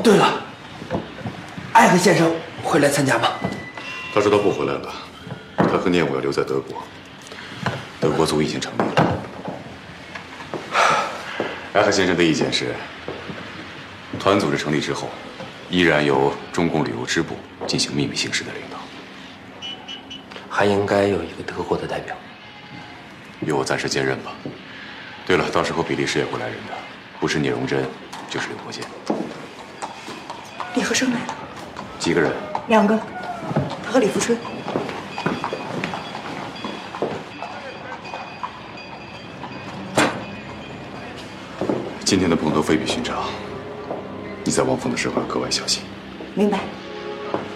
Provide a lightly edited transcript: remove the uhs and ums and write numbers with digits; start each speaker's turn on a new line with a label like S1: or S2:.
S1: 对了，艾克先生会来参加吗？
S2: 他说他不回来了，他和聂武要留在德国，德国组已经成立了。艾克先生的意见是，团组织成立之后，依然由中共旅游支部进行秘密形式的领导，
S1: 还应该有一个德国的代表，
S2: 由我暂时兼任吧。对了，到时候比利时也会来人的，不是聂荣臻，就是刘国建。
S3: 李和生来了，
S2: 几个人
S3: 2个，他和李富春。
S2: 今天的碰头非比寻常，你在望风的时候要格外小心。
S3: 明白。